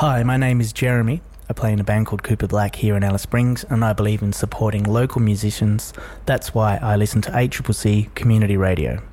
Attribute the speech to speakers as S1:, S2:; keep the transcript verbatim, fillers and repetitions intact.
S1: Hi, my name is Jeremy. I play in a band called Cooper Black here in Alice Springs, and I believe in supporting local musicians. That's why I listen to A C C C Community Radio.